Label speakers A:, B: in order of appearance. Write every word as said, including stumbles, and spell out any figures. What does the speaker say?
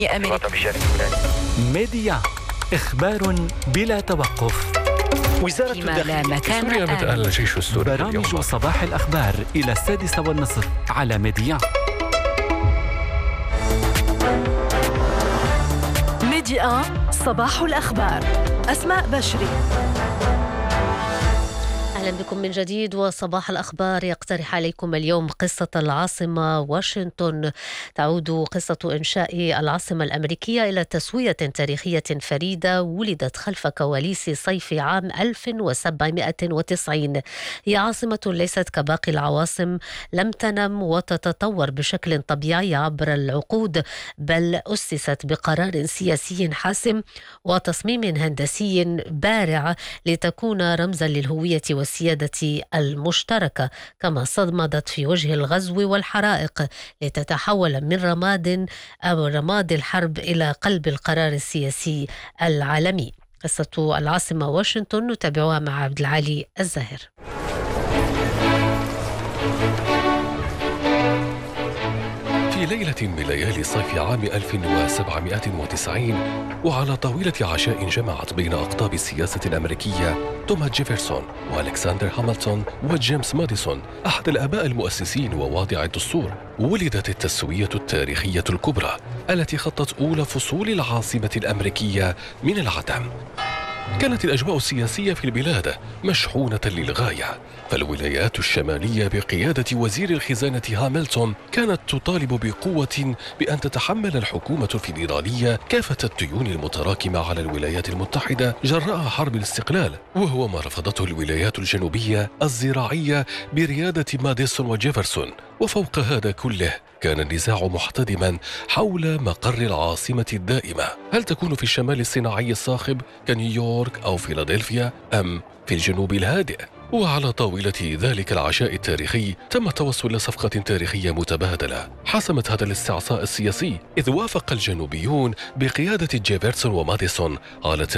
A: أمريكا.
B: ميديا، إخبار بلا توقف.
A: وزارة الداخلية في سوريا متأهل الجيش السوري.
B: برامج صباح الأخبار إلى السادسة والنصف على ميديا.
C: ميديا صباح الأخبار. أسماء بشري.
D: أهلا بكم من جديد. وصباح الأخبار يقترح عليكم اليوم قصة العاصمة واشنطن. تعود قصة إنشاء العاصمة الأمريكية إلى تسوية تاريخية فريدة ولدت خلف كواليس صيف عام ألف وسبعمائة وتسعين. هي عاصمة ليست كباقي العواصم، لم تنم وتتطور بشكل طبيعي عبر العقود، بل أسست بقرار سياسي حاسم وتصميم هندسي بارع لتكون رمزا للهوية والسيادة المشتركة، كما صمدت في وجه الغزو والحرائق لتتحول من رماد أو رماد الحرب إلى قلب القرار السياسي العالمي. قصة العاصمة واشنطن نتابعها مع عبد العالي الزاهر.
E: في ليلة من ليالي صيف عام ألف وسبعمائة وتسعين، وعلى طاولة عشاء جمعت بين أقطاب السياسة الأمريكية توماس جيفرسون وألكسندر هاملتون وجيمس ماديسون أحد الآباء المؤسسين وواضع الدستور، ولدت التسوية التاريخية الكبرى التي خطت أولى فصول العاصمة الأمريكية من العدم. كانت الأجواء السياسية في البلاد مشحونة للغاية، فالولايات الشمالية بقيادة وزير الخزانة هاملتون كانت تطالب بقوة بأن تتحمل الحكومة الفيدرالية كافة الديون المتراكمة على الولايات المتحدة جراء حرب الاستقلال، وهو ما رفضته الولايات الجنوبية الزراعية بريادة ماديسون وجيفرسون. وفوق هذا كله كان النزاع محتدما حول مقر العاصمة الدائمة، هل تكون في الشمال الصناعي الصاخب كنيويورك أو فيلادلفيا أم في الجنوب الهادئ؟ وعلى طاولة ذلك العشاء التاريخي تم التوصل لصفقة تاريخية متبادلة حسمت هذا الاستعصاء السياسي، إذ وافق الجنوبيون بقيادة جيفرسون وماديسون على